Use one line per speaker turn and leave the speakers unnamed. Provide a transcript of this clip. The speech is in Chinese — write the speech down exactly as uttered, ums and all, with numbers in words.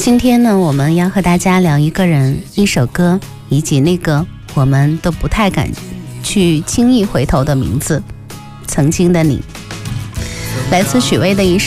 今天呢，我们要和大家聊一个人、一首歌，以及那个我们都不太敢去轻易回头的名字——曾经的你。来自许巍的一首